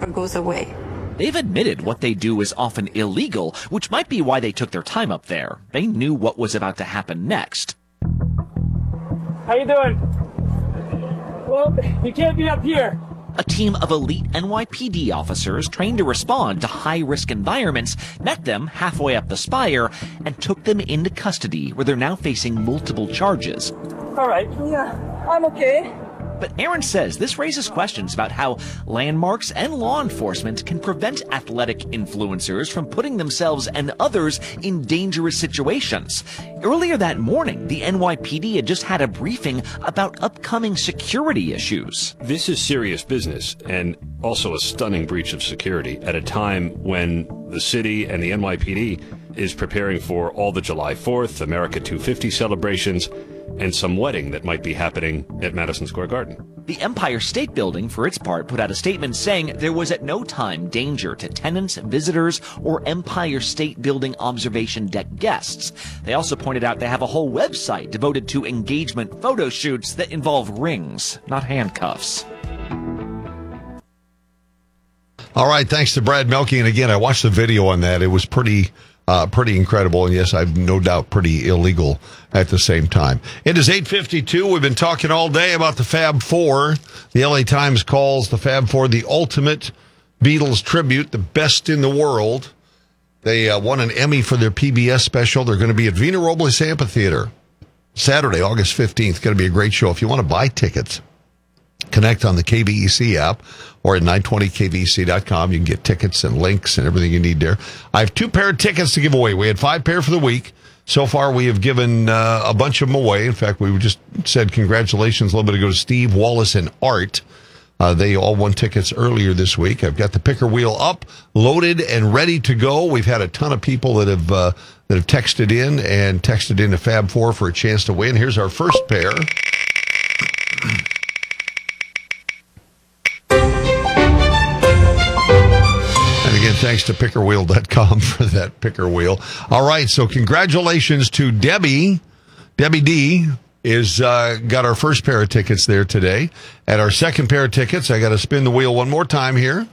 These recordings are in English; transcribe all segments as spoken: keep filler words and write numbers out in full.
never goes away. They've admitted what they do is often illegal, which might be why they took their time up there. They knew what was about to happen next. How you doing? Well, you can't be up here. A team of elite N Y P D officers trained to respond to high-risk environments met them halfway up the spire and took them into custody, where they're now facing multiple charges. All right. Yeah, I'm okay. But Aaron says this raises questions about how landmarks and law enforcement can prevent athletic influencers from putting themselves and others in dangerous situations. Earlier that morning, the N Y P D had just had a briefing about upcoming security issues. This is serious business and also a stunning breach of security at a time when the city and the N Y P D is preparing for all the July fourth, America two fifty celebrations, and some wedding that might be happening at Madison Square Garden. The Empire State Building, for its part, put out a statement saying there was at no time danger to tenants, visitors, or Empire State Building observation deck guests. They also pointed out they have a whole website devoted to engagement photo shoots that involve rings, not handcuffs. All right, thanks to Brad Melke. And again, I watched the video on that. It was pretty... Uh, pretty incredible, and yes, I've no doubt pretty illegal at the same time. It is eight fifty-two. We've been talking all day about the Fab Four. The L A Times calls the Fab Four the ultimate Beatles tribute, the best in the world. They uh, won an Emmy for their P B S special. They're going to be at Vina Robles Amphitheater Saturday, August fifteenth. Going to be a great show. If you want to buy tickets, connect on the K B E C app or at nine twenty K B E C dot com. You can get tickets and links and everything you need there. I have two pair of tickets to give away. We had five pair for the week. So far, we have given uh, a bunch of them away. In fact, we just said congratulations a little bit ago to Steve, Wallace, and Art. Uh, they all won tickets earlier this week. I've got the picker wheel up, loaded, and ready to go. We've had a ton of people that have uh, that have texted in and texted in to Fab Four for a chance to win. Here's our first pair. Again, thanks to picker wheel dot com for that picker wheel. All right, so congratulations to Debbie. Debbie D is uh, got our first pair of tickets there today. At our second pair of tickets, I got to spin the wheel one more time here.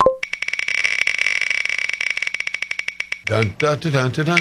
Dun, dun, dun, dun, dun, dun.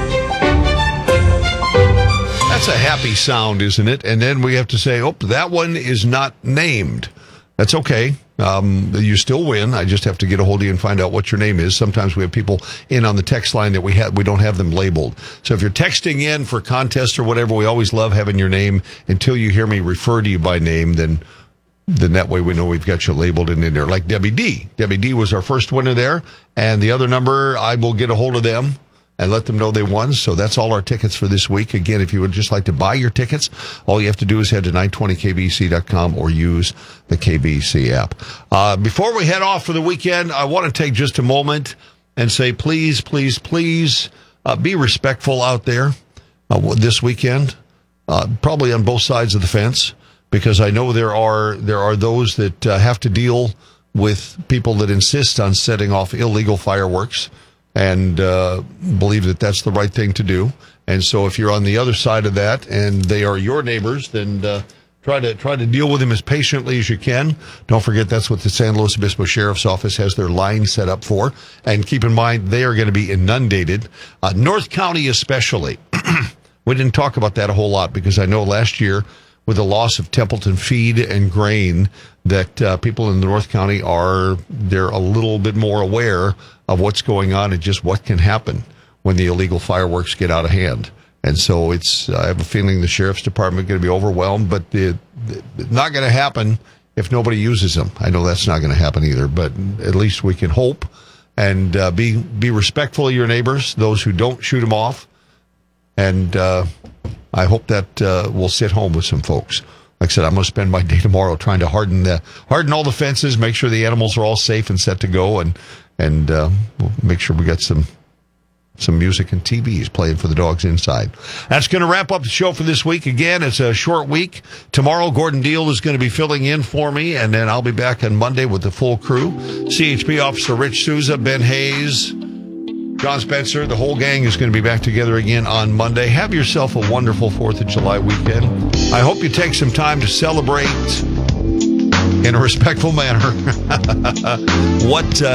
That's a happy sound, isn't it? And then we have to say, oh, that one is not named. That's okay. Um, you still win. I just have to get a hold of you and find out what your name is. Sometimes we have people in on the text line that we have, we don't have them labeled. So if you're texting in for contests or whatever, we always love having your name. Until you hear me refer to you by name, then then that way we know we've got you labeled and in there. Like Debbie D. Debbie D was our first winner there. And the other number, I will get a hold of them and let them know they won. So that's all our tickets for this week. Again, if you would just like to buy your tickets, all you have to do is head to nine twenty K B E C dot com or use the K B E C app. Uh, before we head off for the weekend, I want to take just a moment and say, please, please, please uh, be respectful out there uh, this weekend, uh, probably on both sides of the fence, because I know there are there are those that uh, have to deal with people that insist on setting off illegal fireworks and uh, believe that that's the right thing to do. And so if you're on the other side of that and they are your neighbors, then uh, try to try to deal with them as patiently as you can. Don't forget that's what the San Luis Obispo Sheriff's Office has their line set up for. And keep in mind, they are going to be inundated. Uh, North County especially. We didn't talk about that a whole lot because I know last year with the loss of Templeton Feed and Grain that uh, people in the North County are, they're a little bit more aware of what's going on and just what can happen when the illegal fireworks get out of hand. And so it's, I have a feeling the Sheriff's Department is going to be overwhelmed, but the, the, it's not going to happen if nobody uses them. I know that's not going to happen either, but at least we can hope and uh, be, be respectful of your neighbors, those who don't shoot them off. And uh, I hope that uh, we'll sit home with some folks. Like I said, I'm going to spend my day tomorrow trying to harden the harden all the fences, make sure the animals are all safe and set to go, and and uh, we'll make sure we got some some music and T Vs playing for the dogs inside. That's going to wrap up the show for this week. Again, it's a short week. Tomorrow, Gordon Deal is going to be filling in for me, and then I'll be back on Monday with the full crew. C H P Officer Rich Souza, Ben Hayes, John Spencer, the whole gang is going to be back together again on Monday. Have yourself a wonderful fourth of July weekend. I hope you take some time to celebrate in a respectful manner what uh,